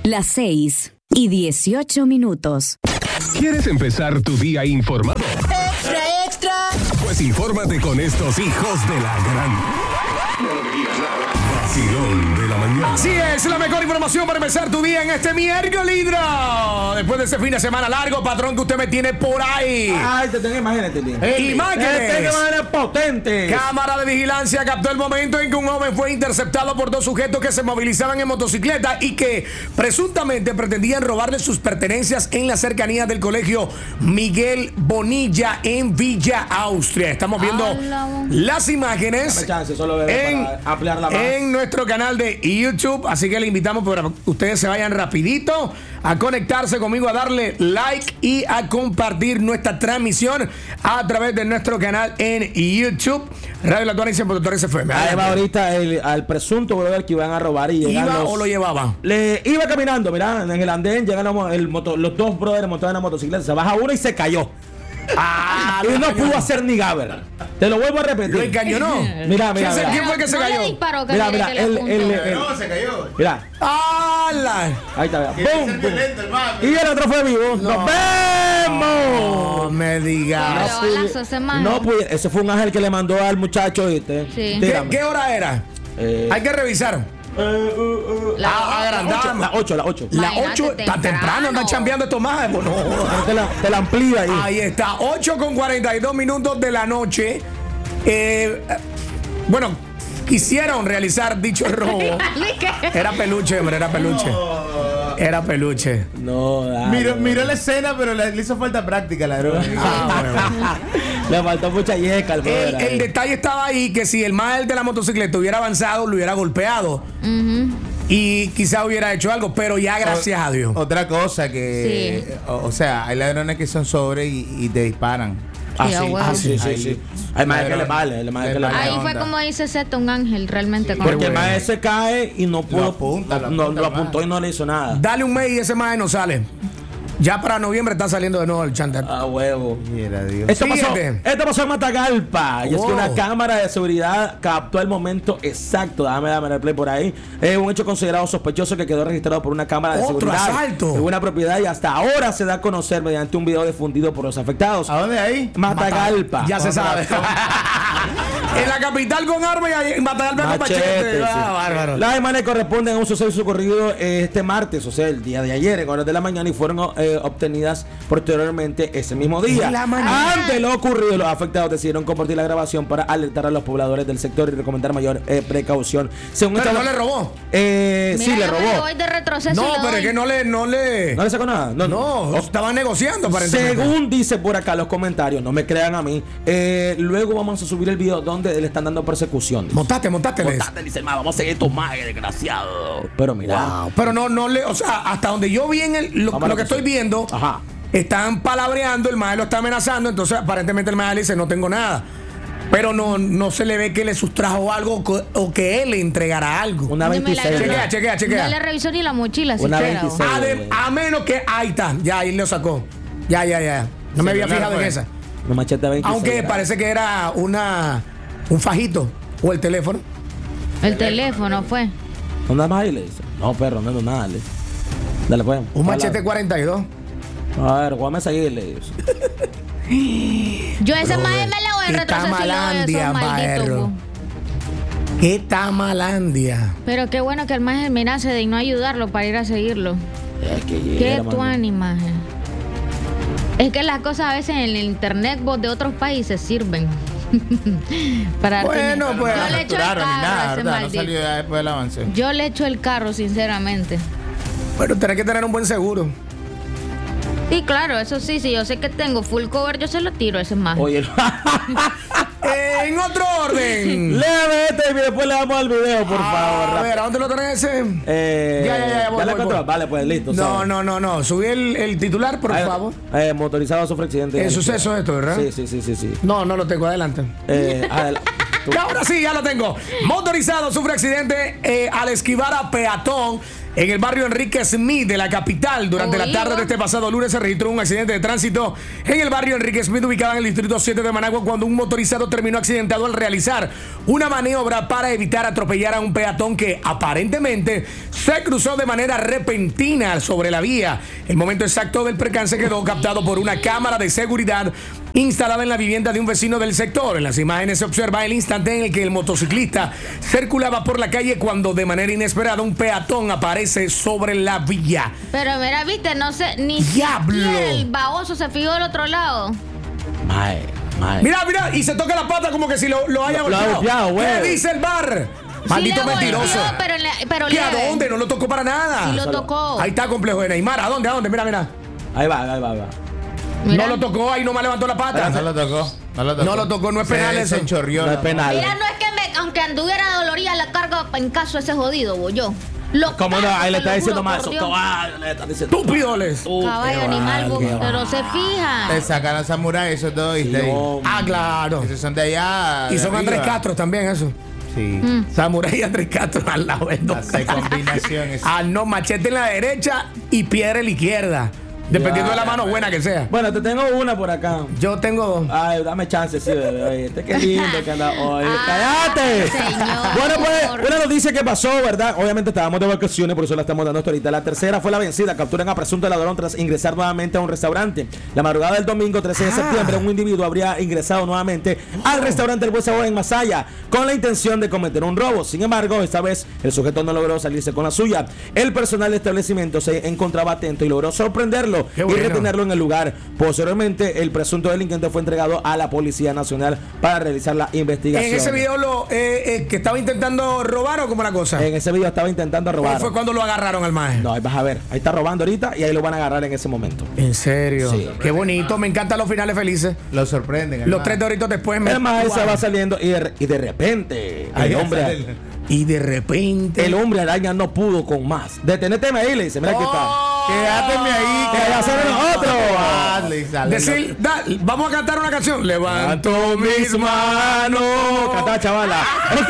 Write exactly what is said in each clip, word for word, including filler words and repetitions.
Las seis y dieciocho minutos. ¿Quieres empezar tu día informado? ¡Extra, extra! Pues infórmate con estos hijos de la gran... Vacilón de la mañana. Así es, la mejor información para empezar tu día en este miércoles, Lidra. Después de ese fin de semana largo, patrón, que usted me tiene por ahí. Ay, te tengo imágenes, Tilín. Imágenes. Te tengo imágenes potentes. Cámara de vigilancia captó el momento en que un joven fue interceptado por dos sujetos que se movilizaban en motocicleta y que presuntamente pretendían robarle sus pertenencias en la cercanía del colegio Miguel Bonilla en Villa Austria. Estamos viendo Hola. las imágenes Dame chance, solo bebé, en, para ampliarla más. en nuestro canal de YouTube, así que le invitamos para que ustedes se vayan rapidito a conectarse conmigo, a darle like y a compartir nuestra transmisión a través de nuestro canal en YouTube, Radio La Tuana y cien punto tres F M. Ahí va ahorita el, al presunto brother que iban a robar y llegan ¿Iba los- o lo llevaba? Le iba caminando, mirá, en el andén llegan los, el moto- los dos brothers montados en la motocicleta, se baja uno y se cayó. Ah, Y lo no encañonó. pudo hacer ni Gaber. Te lo vuelvo a repetir. Lo encañonó. Mira, mira, ¿Quién, se- mira. quién fue que se No cayó? le disparó, que Mira, le- mira, que le el, apuntó. el, el- No, se cayó. mira, ¡Hala! ahí está, mira. Quiere ¡Bum! ser bum. violento, hermano. Y el otro fue vivo. ¡Nos No vemos! me digas. Pero balazo ese mano. No pude, ese fue un ángel que le mandó al muchacho, ¿viste? Sí. ¿Qué, Tírame. qué hora era? Eh, Hay que revisar. eh, uh, uh, La- Ah, agrandada. Las ocho, las ocho. La Imagínate, ocho, está temprano, temprano. están chambeando estos más. No. Te la, te la amplía ahí. Ahí está, ocho con cuarenta y dos minutos de la noche. Eh, bueno, quisieron realizar dicho robo. Era peluche, hombre, era peluche. Era peluche. No, dale. Miró, miró la escena, pero le, le hizo falta práctica la droga. Ah, Le faltó mucha yeca al bueno. el, brother ahí. el detalle estaba ahí que si el mal de la motocicleta hubiera avanzado, lo hubiera golpeado. Y quizá hubiera hecho algo, pero ya gracias a Dios. Otra cosa que, Sí. o, o sea, hay ladrones que son sobre y, y te disparan. Ah, Sí, a sí, huevo. ah, sí, sí, Ahí. sí. Hay más que le Ladrón. vale, hay más que le Le vale. Ahí onda. fue como dice Zeta, un ángel realmente. con Porque el bueno. maestro se cae y no pudo. apunta, lo no, apunta lo más. apuntó y no le hizo nada. Dale un mes y ese mes no sale. Ya para noviembre está saliendo de nuevo el chantar. A huevo. Mira, Dios. Esto pasó, Siguiente. esto pasó en Matagalpa. Y es que Wow. una cámara de seguridad captó el momento exacto. Dame, dame el play por ahí. Es un hecho considerado sospechoso que quedó registrado por una cámara de Otro seguridad asalto. en una propiedad y hasta ahora se da a conocer mediante un video difundido por los afectados. ¿A dónde ahí? Matagalpa. Ya se sabe. En la capital con arma y en Matagalpa con machete. Machete, Ah, sí. bárbaro. Las imágenes corresponden a un suceso ocurrido eh, este martes, o sea, el día de ayer, en horas de la mañana, y fueron eh, obtenidas posteriormente ese mismo día. En la mañana. Ante lo ocurrido, los afectados decidieron compartir la grabación para alertar a los pobladores del sector y recomendar mayor eh, precaución. Según Pero esta- no le robó. Eh, Mira, sí, le yo me robó. voy de retroceso. No, y le pero doy. es que no le, no le. ¿No le sacó nada? No, No, estaban negociando aparentemente. Según dice por acá los comentarios, no me crean a mí, eh, luego vamos a subir el video donde le están dando persecución. Montate, montate. les. Montate, dice, "Ma, vamos a seguir estos más desgraciado." Pero mira, Wow. Pero no, no le. O sea, hasta donde yo vi en el, lo, Vamos a lo la que estoy cosa. viendo, Ajá. están palabreando, el maestro lo está amenazando, entonces aparentemente el maestro le dice, no tengo nada. Pero no, no se le ve que le sustrajo algo o que- o que él le entregara algo. Una Ni me la- veintiséis. Chequea, chequea, chequea. No le revisó ni la mochila Una siquiera. veintiséis. ¿o? Adem- a menos que. Ahí está, ya ahí lo sacó. Ya, ya, ya. No me había Celular, fijado en pues. esa. Una machete veintiséis. Aunque grados. parece que era una un fajito o el teléfono. El teléfono fue. ¿Dónde más ahí? Le dice. No, perro, no ando nada. Le dice. Dale, pues. Un Hola. machete cuarenta y dos. A ver, Juan me seguir, le dice. Yo ese Brother, maje me le voy qué en retroceso y le doy tamalandia, esos malditos. maestro. bu. ¡Qué tamalandia! Pero qué bueno que el maje mira se dignó a ayudarlo para ir a seguirlo. Es que Qué llega, tu mano. imagen. Es que las cosas a veces en el internet vos de otros países sirven. Para darte Bueno, un- pues. Yo No le echo el capturaron ni carro a nada, ese ¿verdad? No maldito. salió ya después del avance. Yo le echo el carro, sinceramente. Bueno, tenés que tener un buen seguro. Sí, claro, eso sí, si yo sé que tengo full cover, yo se lo tiro a ese maje. Oye, En otro orden. léame este y después le damos al video, por favor. A ver, ¿a dónde lo tenés ese? Eh, Ya, ya, ya, voy, ¿ya le voy, encontró? voy. Vale, pues listo. No, ¿sabes? no, no, no. Subí el, el titular, por Eh, favor. eh, motorizado sufre accidente. El suceso esto, ¿verdad? Sí, sí, sí, sí, sí. No, no lo tengo. Adelante. Eh, adela- tú- Y ahora sí, ya lo tengo. Motorizado sufre accidente eh, al esquivar a peatón En el barrio Enrique Smith de la capital, durante la tarde de este pasado lunes se registró un accidente de tránsito en el barrio Enrique Smith, ubicado en el distrito siete de Managua, cuando un motorizado terminó accidentado al realizar una maniobra para evitar atropellar a un peatón que aparentemente se cruzó de manera repentina sobre la vía. El momento exacto del percance quedó captado por una cámara de seguridad instalada en la vivienda de un vecino del sector. En las imágenes se observa el instante en el que el motociclista circulaba por la calle cuando de manera inesperada un peatón aparece sobre la vía. Pero mira, viste, no sé, ni ¡Diablo! siquiera el baboso se fijó del otro lado. Mae, mae. Mira, mira, y se toca la pata como que si lo, lo haya Lo- lo ha golpeado, güey. ¿Qué dice el bar? Maldito Sí le mentiroso. golpeó, pero, le- pero ¿Qué? ¿A leve. dónde? No lo tocó para nada. Sí lo tocó. Ahí está complejo de Neymar. ¿A dónde? ¿A dónde? Mira, mira. Ahí va, ahí va, ahí va. Mira. No lo tocó, ahí nomás levantó la pata. No lo tocó. No lo tocó. No lo tocó, no es penal se, eso. Se enchorrió. No es la- penal. Mira, no es que me, aunque anduviera dolorida la carga en caso de ese jodido, bo, yo. Lo ¿Cómo no? Ahí le te está lo diciendo juro más. por Dios. Caballo, le está diciendo. Estúpidoles. Uh, Caballo qué animal, va, bo, qué pero va. se fija. Le sacaron samurai, esos dos. Sí, ¿viste? no. Ah, claro. Esos son de allá. Y de son Andrés arriba. Castro también, eso. Sí. Samurai y Andrés Castro al lado de La seis combinaciones. Ah, no, machete en la derecha y piedra en la izquierda. Dependiendo Ya, de la mano buena que sea. Bueno, te tengo una por acá. Yo tengo dos. Ay, dame chance, sí, bebé. Oye, este qué lindo que anda hoy. Ah, ¡Cállate! señor. Bueno, pues, una noticia que pasó, ¿verdad? Obviamente estábamos de vacaciones, por eso la estamos dando hasta ahorita. La tercera fue la vencida. Capturan a presunto ladrón tras ingresar nuevamente a un restaurante. La madrugada del domingo trece de septiembre, un individuo habría ingresado nuevamente al restaurante El Buen Sabor en Masaya con la intención de cometer un robo. Sin embargo, esta vez el sujeto no logró salirse con la suya. El personal del establecimiento se encontraba atento y logró sorprenderlo Qué y bueno. retenerlo en el lugar. Posteriormente, el presunto delincuente fue entregado a la Policía Nacional para realizar la investigación. En ese video lo eh, eh, que estaba intentando robar o como la cosa. En ese video estaba intentando robar. ¿Cuál fue cuando lo agarraron al maje? No, ahí vas a ver. Ahí está robando ahorita y ahí lo van a agarrar en ese momento. En serio. Sí. Qué bonito. Me encantan los finales felices. Lo sorprenden. Los hermano. tres doritos después me. El maje se Wow. va saliendo y de, y de repente Ahí el va a hombre, salir. Y de repente. el hombre araña no pudo con más. Deteneteme ahí, le dice, mira aquí está. Quédateme ahí. Que vaya a ser otro. Ah, le sale Decir, da- vamos a cantar una canción. Levanto mis manos. Cantá, chavala.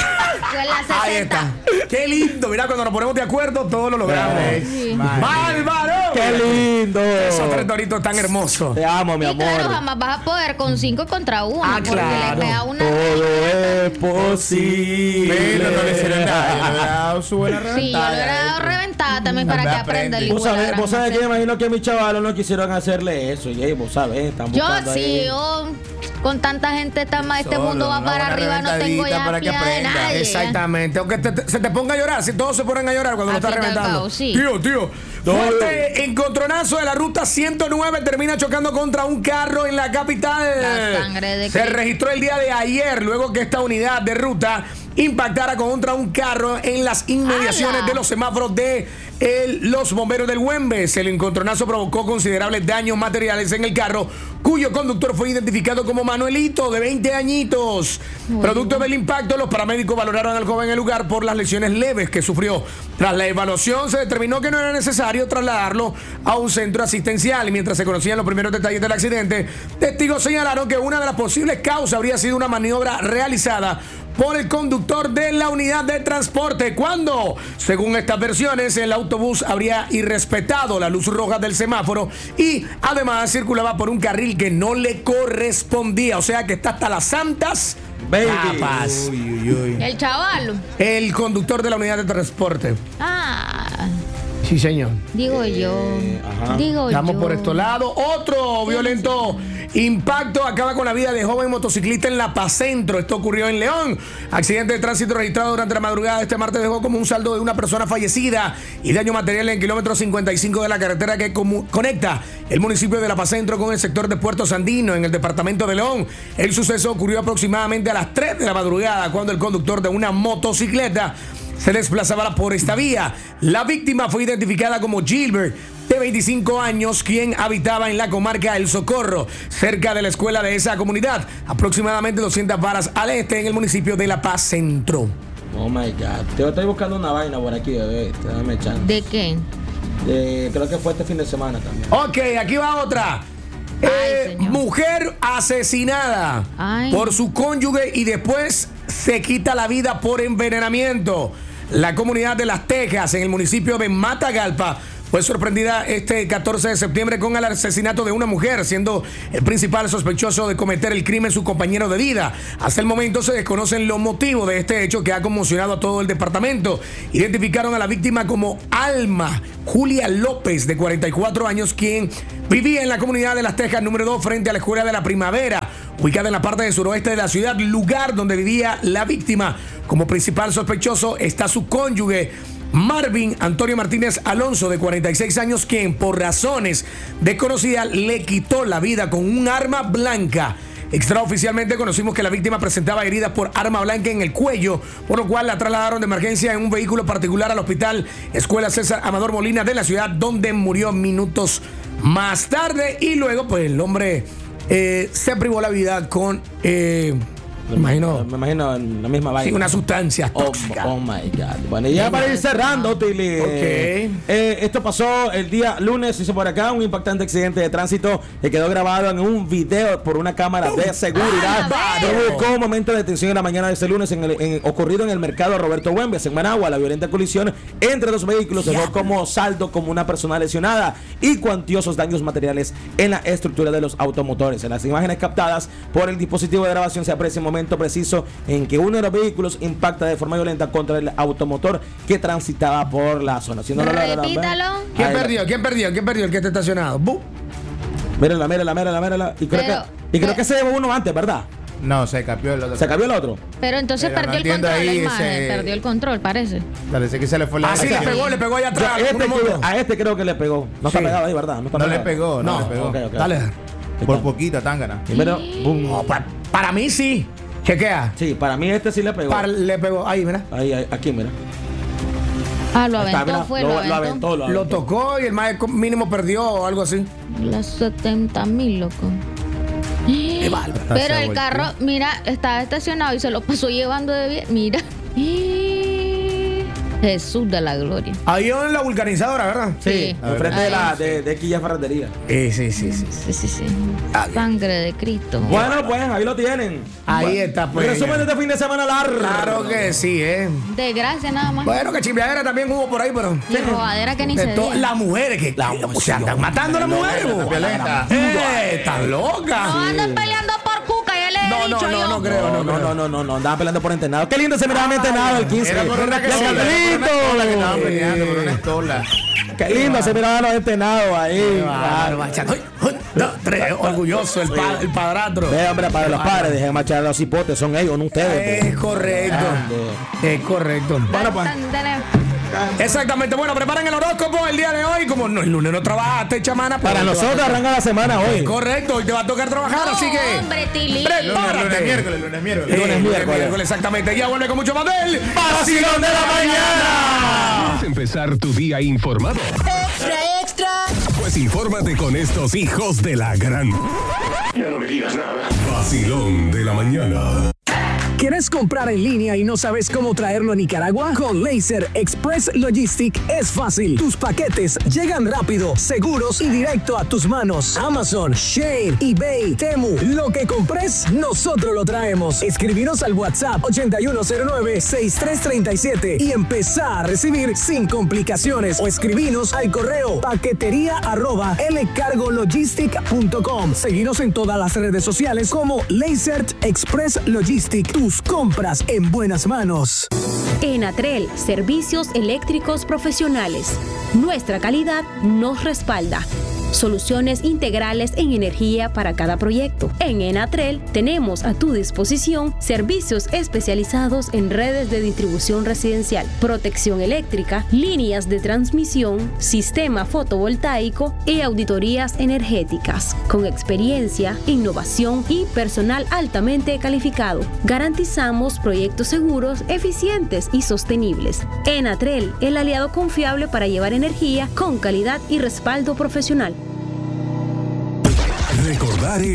Fue la Ahí sesenta. está. Qué lindo. Mira, cuando nos ponemos de acuerdo, todo lo logramos. lo- Man. ¡Bárbaro! Qué lindo. Esos tres doritos tan hermosos. Te amo, mi Y amor. claro, jamás vas a poder con cinco contra uno. Ah, porque claro. le pega una. Todo es posible. Pero no le hicieron nada. Yo le he dado su buena Sí, yo reventada. le hubiera dado reventada también para Anda, que aprenda el aprende. hijo Vos de la sabés, gran vos sabés que maceta. imagino que mis chavalos no quisieron hacerle eso. Y ahí, vos sabés, están Yo buscando sí, ahí. yo con tanta gente está más, este Solo, mundo va una para buena arriba, no tengo reventadita ya para que piedad de aprenda. nadie. Exactamente. Aunque te- te- se te ponga a llorar, si todos se ponen a llorar cuando lo Al está fin y al reventando. cabo, sí. Tío, tío. Fuerte encontronazo de la ruta ciento nueve termina chocando contra un carro en la capital. La sangre de Se Cristo. registró el día de ayer, luego que esta unidad de ruta impactara contra un carro en las inmediaciones ¡Hala! de los semáforos de el- los bomberos del Güembes. El encontronazo provocó considerables daños materiales en el carro, cuyo conductor fue identificado como Manuelito, de veinte añitos. Producto del impacto, los paramédicos valoraron al joven en el lugar por las lesiones leves que sufrió. Tras la evaluación, se determinó que no era necesario trasladarlo a un centro asistencial. Mientras se conocían los primeros detalles del accidente, testigos señalaron que una de las posibles causas habría sido una maniobra realizada por el conductor de la unidad de transporte, cuando, según estas versiones, el autobús habría irrespetado la luz roja del semáforo y además circulaba por un carril que no le correspondía. O sea que está hasta las santas Baby. papas. Uy, uy, uy. El chaval. El conductor de la unidad de transporte. Ah, Sí, señor. digo yo. ajá. Digo Estamos yo. por estos lados. Otro violento impacto acaba con la vida de joven motociclista en La Paz Centro. Esto ocurrió en León. Accidente de tránsito registrado durante la madrugada de este martes dejó como un saldo de una persona fallecida y daño material en el kilómetro cincuenta y cinco de la carretera que comu- conecta el municipio de La Paz Centro con el sector de Puerto Sandino en el departamento de León. El suceso ocurrió aproximadamente a las tres de la madrugada cuando el conductor de una motocicleta se desplazaba por esta vía. La víctima fue identificada como Gilbert, de veinticinco años, quien habitaba en la comarca El Socorro, cerca de la escuela de esa comunidad, aproximadamente doscientas varas al este en el municipio de La Paz Centro. Oh my God. Te estoy buscando una vaina por aquí, bebé. Te dame chance. ¿De qué? De- creo que fue este fin de semana también. Ok, aquí va otra. Ay, Eh, señor. mujer asesinada Ay. por su cónyuge y después se quita la vida por envenenamiento. La comunidad de Las Tejas, en el municipio de Matagalpa, fue sorprendida este catorce de septiembre con el asesinato de una mujer, siendo el principal sospechoso de cometer el crimen su compañero de vida. Hasta el momento se desconocen los motivos de este hecho que ha conmocionado a todo el departamento. Identificaron a la víctima como Alma Julia López, de cuarenta y cuatro años, quien vivía en la comunidad de Las Tejas número dos, frente a la Escuela de la Primavera, ubicada en la parte del suroeste de la ciudad, lugar donde vivía la víctima. Como principal sospechoso está su cónyuge, Marvin Antonio Martínez Alonso, de cuarenta y seis años, quien por razones desconocidas le quitó la vida con un arma blanca. Extraoficialmente conocimos que la víctima presentaba heridas por arma blanca en el cuello, por lo cual la trasladaron de emergencia en un vehículo particular al hospital Escuela César Amador Molina de la ciudad, donde murió minutos más tarde. Y luego pues el hombre eh, se privó la vida con... Eh, Me imagino, me imagino en la misma vaina. Sí, una sustancia Oh, tóxica. oh my God. Bueno, y ya para ir cerrando, Tili. Ok. Eh, esto pasó el día lunes, hizo por acá un impactante accidente de tránsito que quedó grabado en un video por una cámara de seguridad. Ah, Provocó un momento de tensión en la mañana de este lunes en el, en, ocurrido en el mercado Roberto Güemes, en Managua. La violenta colisión entre dos vehículos dejó como saldo como una persona lesionada y cuantiosos daños materiales en la estructura de los automotores. En las imágenes captadas por el dispositivo de grabación se aprecia un momento preciso en que uno de los vehículos impacta de forma violenta contra el automotor que transitaba por la zona. Si no lo logran ver, Repítalo. ¿Quién ahí perdió? ¿Quién perdió? ¿Quién perdió? El que está estacionado. Bu. Mírala, mírala, mírala, mírala. Y creo Pero- que, y creo pero- que se llevó uno antes, ¿verdad? No, se cambió el otro. Se cambió el otro. Pero entonces Pero no perdió el entiendo control, ahí la imagen, ese- perdió el control, parece. Parece que se le fue la... Ah, sí, le pegó, le pegó allá Yo, atrás. este una creo- moto. a este creo que le pegó. No está Sí. pegado ahí, ¿verdad? está No le pegado. pegó, no, No, le pegó. ok, ok. Dale. Por poquito, tángana. Primero, boom. No, pa- para mí sí. Chequea. Sí, para mí este sí le pegó. Para- le pegó. Ahí, mira. Ahí, ahí, aquí, mira. Ah, lo Ahí está, aventó, mira. fue, lo, lo lo aventó. aventó. Lo Lo aventó. tocó y el más mínimo perdió o algo así. Las setenta mil, loco. Qué bárbaro. Pero Se el volteó. carro, mira, estaba estacionado y se lo pasó llevando de bien. Mira. Jesús de la gloria. Ahí en la vulcanizadora, ¿verdad? Sí. Enfrente de Ahí. la de, de Quilla Ferretería. Sí, sí, sí, sí. Sí, sí, sí. Ah, bien. Sangre de Cristo. Bueno, pues ahí lo tienen. Ahí Bueno, está, pues. Resumen de este fin de semana largo. Claro que sí, ¿eh? De gracia nada más. Bueno, que chimbeadera también hubo por ahí, pero. Y robadera que ni De se to- diga. las mujeres que, La que, emoción. se andan matando a las mujeres, violenta, bo. violenta. Eh, están locas. No andan peleando por cuca, ya le he No, no, dicho no, yo. no creo, No, no, no, no, no, no, andaban peleando por internado. Qué lindo se miraba mi internado el quince. Era por una que Ya, sí, era por una Carlito. estola que estaban peleando por una estola. Qué lindo se miraban los internados ahí. Claro, machando. Ay, ay, no, tres, orgulloso el, pa- el padrastro. Ve, hombre, para los padres, dejen marchar a los hipotes, son ellos, no ustedes. Es correcto. Es correcto. Bueno, pues. Tan- tan- Exactamente. Bueno, preparen el horóscopo el día de hoy. Como no, el lunes no trabajaste, chamana. pues Para hoy te va a nosotros tocar- arranca la semana hoy. Correcto, hoy te va a tocar trabajar, No, así que. hombre, Tilín. Prepárate. Lunes, lunes, miércoles, lunes, miércoles. Eh, Lunes, lunes, miércoles. exactamente. Ya vuelve con mucho más del Vacilón de la Mañana. ¿Quieres empezar tu día informado? Extra, extra. Pues infórmate con estos hijos de la gran. Ya no me digas nada. Vacilón de la Mañana. ¿Quieres comprar en línea y no sabes cómo traerlo a Nicaragua? Con Laser Express Logistic es fácil. Tus paquetes llegan rápido, seguros y directo a tus manos. Amazon, Shein, eBay, Temu, lo que compres, nosotros lo traemos. Escribinos al WhatsApp ochenta y uno cero nueve, sesenta y tres treinta y siete y empezar a recibir sin complicaciones. O escribinos al correo paquetería arroba lcargologistic punto com. Seguinos en todas las redes sociales como Laser Express Logistic. Tus compras en buenas manos. Enatrel, servicios eléctricos profesionales. Nuestra calidad nos respalda. Soluciones integrales en energía para cada proyecto. En Enatrel tenemos a tu disposición servicios especializados en redes de distribución residencial, protección eléctrica, líneas de transmisión, sistema fotovoltaico y auditorías energéticas. Con experiencia, innovación y personal altamente calificado, garantizamos proyectos seguros, eficientes y sostenibles. Enatrel, el aliado confiable para llevar energía con calidad y respaldo profesional. Recordar es